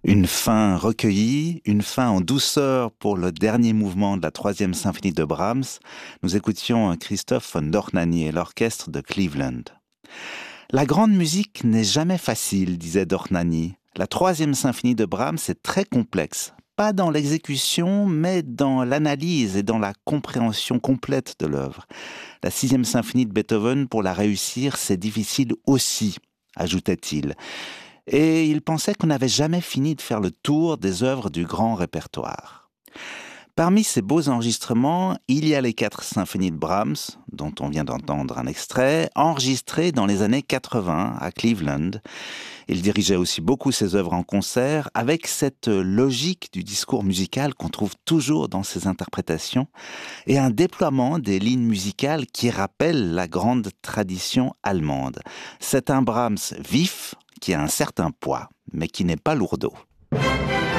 Une fin recueillie, une fin en douceur pour le dernier mouvement de la troisième symphonie de Brahms. Nous écoutions Christoph von Dohnanyi et l'orchestre de Cleveland. La grande musique n'est jamais facile, disait Dohnanyi. La troisième symphonie de Brahms est très complexe, pas dans l'exécution, mais dans l'analyse et dans la compréhension complète de l'œuvre. La sixième symphonie de Beethoven, pour la réussir, c'est difficile aussi, ajoutait-il. Et il pensait qu'on n'avait jamais fini de faire le tour des œuvres du grand répertoire. Parmi ces beaux enregistrements, il y a les 4 symphonies de Brahms, dont on vient d'entendre un extrait, enregistrées dans les années 80 à Cleveland. Il dirigeait aussi beaucoup ses œuvres en concert, avec cette logique du discours musical qu'on trouve toujours dans ses interprétations, et un déploiement des lignes musicales qui rappellent la grande tradition allemande. C'est un Brahms vif, qui a un certain poids, mais qui n'est pas lourdeau.